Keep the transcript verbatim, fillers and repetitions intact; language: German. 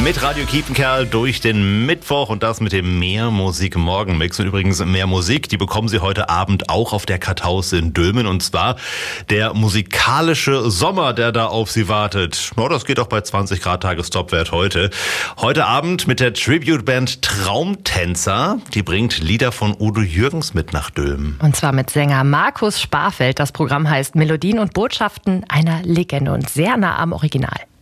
Mit Radio Kiepenkerl durch den Mittwoch und das mit dem Mehr Musik Morgenmix. Und übrigens mehr Musik, die bekommen Sie heute Abend auch auf der Karthaus in Dülmen. Und zwar der musikalische Sommer, der da auf Sie wartet. Oh, das geht auch bei zwanzig Grad Tagestopwert heute. Heute Abend mit der Tribute-Band Traumtänzer. Die bringt Lieder von Udo Jürgens mit nach Dülmen. Und zwar mit Sänger Markus Sparfeld. Das Programm heißt Melodien und Botschaften einer Legende und sehr nah am Original.